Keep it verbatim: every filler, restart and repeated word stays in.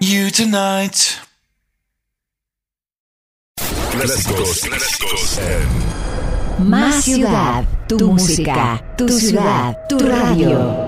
you tonight. Clásicos, clásicos en Más ciudad, tu música, tu ciudad, tu radio.